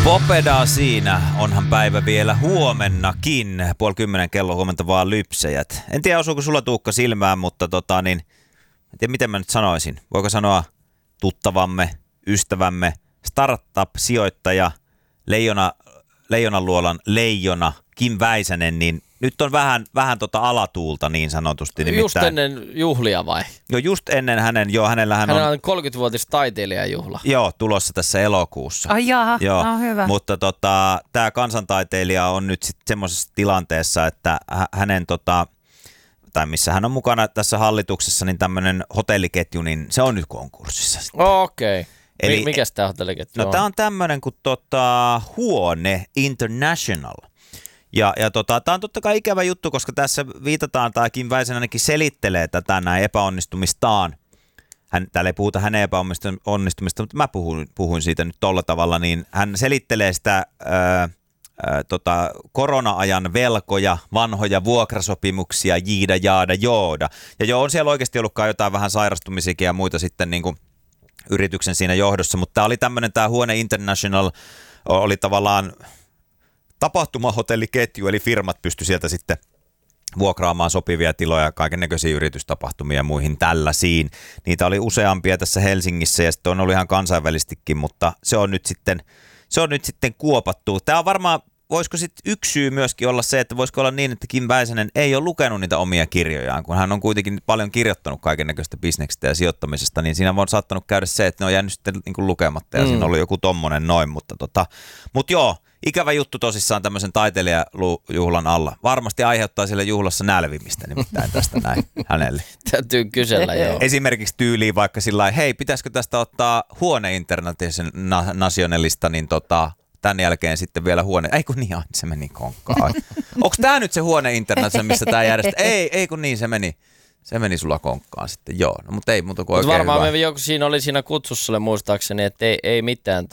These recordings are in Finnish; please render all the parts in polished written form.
Popeda siinä, onhan päivä vielä huomennakin. 9:30 kello huomenta vaan lypsäjät. En tiedä, osuuko sulla Tuukka silmään, mutta en tiedä miten mä nyt sanoisin. Voiko sanoa tuttavamme, ystävämme, startup-sijoittaja, Leijonaluolan leijona Kim Väisänen, niin nyt on vähän alatuulta niin sanotusti. Nimittäin. Just ennen juhlia vai? Joo, just ennen hänellähän on 30-vuotis taiteilijajuhla. Joo, tulossa tässä elokuussa. Ai jaha, no hyvä. Mutta tämä kansantaiteilija on nyt sitten semmoisessa tilanteessa, että hänen tai missä hän on mukana tässä hallituksessa, niin tämmöinen hotelliketju, niin se on nyt konkurssissa. Okei. Eli mikäs tämä hotelliketju on? No tämä on tämmöinen kuin Huone International. Ja tämä on totta kai ikävä juttu, koska tässä viitataan, tai Kim Väisänen ainakin selittelee tätä näin epäonnistumistaan. Täällä ei puhuta hänen epäonnistumista, mutta mä puhuin siitä nyt tolla tavalla, niin hän selittelee sitä korona-ajan velkoja, vanhoja vuokrasopimuksia, jiida, jaada, jooda. Ja on siellä oikeasti ollutkaan jotain vähän sairastumisiakin ja muita sitten niin kuin yrityksen siinä johdossa, mutta tämä oli tämmöinen, tämä Huone International oli tavallaan tapahtumahotelliketju, eli firmat pysty sieltä sitten vuokraamaan sopivia tiloja, kaikennäköisiä yritystapahtumia ja muihin tällaisiin. Niitä oli useampia tässä Helsingissä ja sitten on ollut ihan kansainvälistikin, mutta se on nyt sitten kuopattu. Tämä on varmaan, voisiko sitten yksi syy myöskin olla se, että voisiko olla niin, että Kim Väisänen ei ole lukenut niitä omia kirjojaan, kun hän on kuitenkin paljon kirjoittanut kaikennäköistä bisneksestä ja sijoittamisesta, niin siinä on saattanut käydä se, että ne on jäänyt sitten niin kuin lukematta ja siinä on ollut joku tommonen noin, mutta joo, ikävä juttu tosissaan tämmöisen taiteilijajuhlan alla. Varmasti aiheuttaa siellä juhlassa nälvimistä nimittäin tästä näin hänelle. Täytyy kysellä, joo. Esimerkiksi tyyliin vaikka sillä lailla, hei, pitäisikö tästä ottaa Huone Internationalista, niin tämän jälkeen sitten vielä huone. Ei kun niin, se meni konkkaan. Onko tämä nyt se Huone International, missä tämä järjestetään? Ei kun niin, se meni sulla konkkaan sitten, joo. No, mutta ei muuta kuin oikein varmaan hyvä. Me joku siinä oli siinä kutsussa muistaakseni, että ei mitään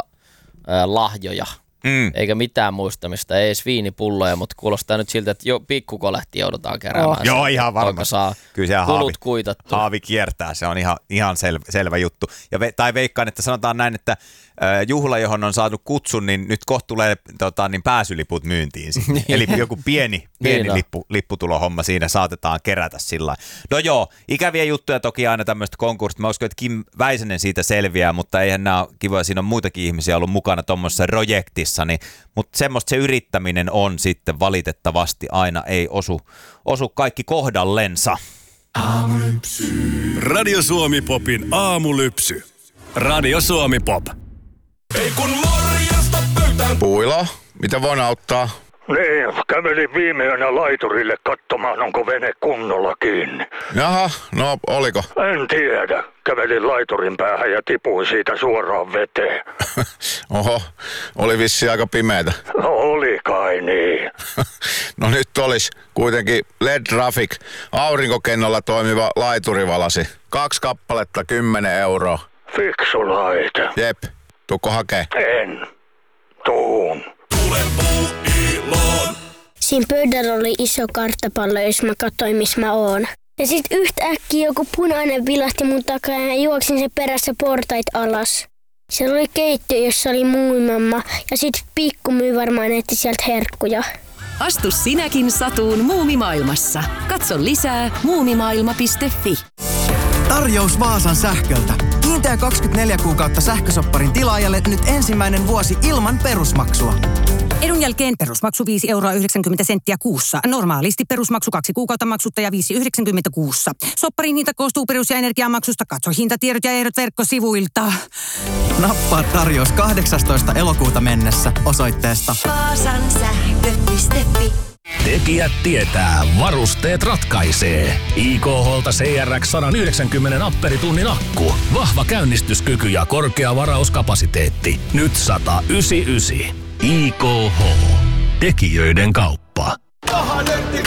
lahjoja. Eikä mitään muistamista, ei edes viinipulloja, mutta kuulostaa nyt siltä, että jo pikkukolehti joudutaan keräämään. Joo, ihan varmasti. Saa kyllä se kulut kuitattua. Haavi kiertää, se on ihan selvä juttu. Tai veikkaan, että sanotaan näin, että juhla, johon on saatu kutsun, niin nyt kohta tulee pääsyliput myyntiin. Eli joku pieni lipputulohomma siinä saatetaan kerätä sillä. No joo, ikäviä juttuja toki aina tämmöistä konkurssista. Mä uskon, että Kim Väisänen siitä selviää, mutta eihän nämä ole kivoja. Siinä on muitakin ihmisiä ollut mukana tuommoisessa projektissa. Mutta semmoista se yrittäminen on sitten valitettavasti aina ei osu kaikki kohdallensa. Aamulypsy. Radio Suomi Popin aamulypsy. Radio Suomi Pop. Ei kun morjesta pöytään. Puilo, mitä voin auttaa? Niin, kävelin viime yönä laiturille katsomaan, onko vene kunnolla kiinni. Jaha, no oliko? En tiedä. Kävelin laiturin päähän ja tipuin siitä suoraan veteen. Oho, oli vissi aika pimeätä. No oli kai niin. No nyt olisi kuitenkin LED-Traffic aurinkokennolla toimiva laiturivalasi. 2 kappaletta 10 €. Fiksu laite. Jep, tuukko hakee? En. Tuun. Tule Puuiloon. Siinä pöydällä oli iso karttapallo, jos mä katsoin, missä mä oon. Ja sit yhtäkkiä joku punainen vilahti mun takaa ja juoksin sen perässä portait alas. Siellä oli keittiö, jossa oli muumimamma ja sit Pikku myy varmaan etti sieltä herkkuja. Astu sinäkin satuun muumimaailmassa. Katso lisää muumimaailma.fi. Tarjous Vaasan sähköltä. Kiinteä 24 kuukautta sähkösopparin tilaajalle nyt ensimmäinen vuosi ilman perusmaksua. Edun jälkeen perusmaksu 5,90 € kuussa. Normaalisti perusmaksu 2 kuukautta maksutta ja 5,90 € kuussa. Sopparin hinta koostuu perus- ja energiamaksusta. Katso hintatiedot ja ehdot verkkosivuilta. Nappaa tarjous 18. elokuuta mennessä osoitteesta vaasansähkö.fi. Tekijät tietää, varusteet ratkaisee. IKH:lta CRX 190 amperitunnin akku. Vahva käynnistyskyky ja korkea varauskapasiteetti. Nyt 199. IKH. Tekijöiden kauppa. Pahanörtti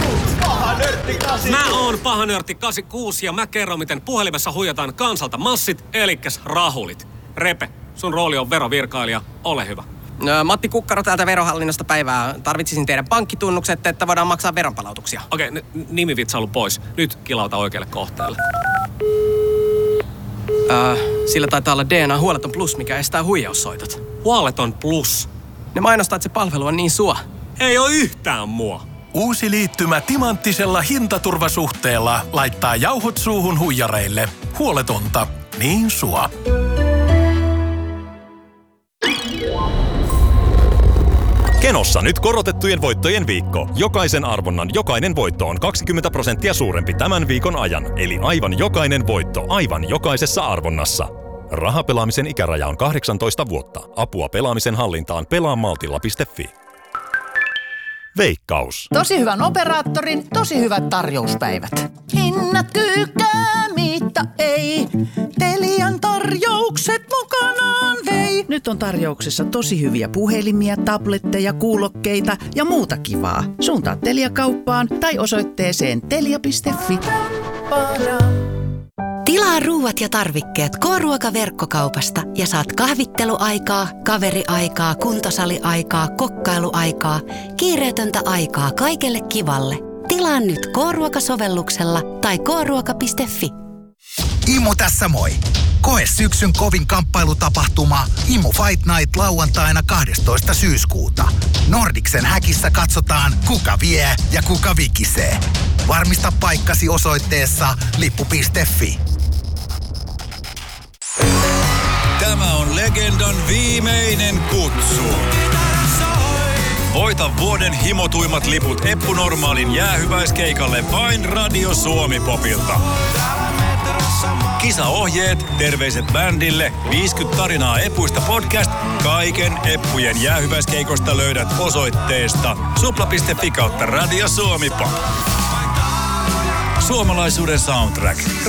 86. Mä oon Pahanörtti 86 ja mä kerron, miten puhelimessa huijataan kansalta massit, elikkäs rahulit. Repe, sun rooli on verovirkailija. Ole hyvä. Matti Kukkaro täältä Verohallinnosta päivää. Tarvitsisin teidän pankkitunnukset, että voidaan maksaa veronpalautuksia. Okei, nimivitsailu pois. Nyt kilauta oikealle kohteelle. Sillä taitaa olla DNA Huoleton Plus, mikä estää huijaussoitot. Huoleton Plus? Ne mainostaa, että se palvelu on niin sua. Ei oo yhtään mua. Uusi liittymä timanttisella hintaturvasuhteella laittaa jauhot suuhun huijareille. Huoletonta, niin sua. Kenossa nyt korotettujen voittojen viikko. Jokaisen arvonnan jokainen voitto on 20% suurempi tämän viikon ajan. Eli aivan jokainen voitto aivan jokaisessa arvonnassa. Rahapelaamisen ikäraja on 18 vuotta. Apua pelaamisen hallintaan pelaamaltilla.fi. Veikkaus. Tosi hyvän operaattorin, tosi hyvät tarjouspäivät. Hinnat kyykää, mitta ei. Telian tarjoukset mukanaan vei. Nyt on tarjouksessa tosi hyviä puhelimia, tabletteja, kuulokkeita ja muuta kivaa. Suuntaa Telia-kauppaan tai osoitteeseen telia.fi. Tilaa ruuat ja tarvikkeet K-ruoka-verkkokaupasta ja saat kahvitteluaikaa, kaveriaikaa, kuntosaliaikaa, kokkailuaikaa, kiireetöntä aikaa kaikelle kivalle. Tilaa nyt K-ruoka-sovelluksella tai kruoka.fi. Imu tässä moi! Koe syksyn kovin kamppailutapahtuma Imu Fight Night lauantaina 12. syyskuuta. Nordicsen häkissä katsotaan, kuka vie ja kuka vikisee. Varmista paikkasi osoitteessa lippu.fi. Tämä on Legendan viimeinen kutsu. Voita vuoden himotuimmat liput Eppu Normaalin jäähyväiskeikalle vain Radio Suomi-popilta. Kisaohjeet, terveiset bändille, 50 tarinaa Epuista podcast. Kaiken Eppujen jäähyväiskeikosta löydät osoitteesta supla.fi/Radio Suomi-pop. Suomalaisuuden soundtrack.